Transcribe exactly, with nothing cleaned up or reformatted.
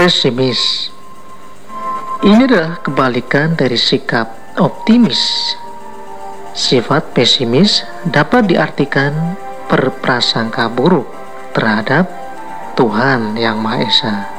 pesimis. Ini adalah kebalikan dari sikap optimis. Sifat pesimis dapat diartikan berprasangka buruk terhadap Tuhan Yang Maha Esa.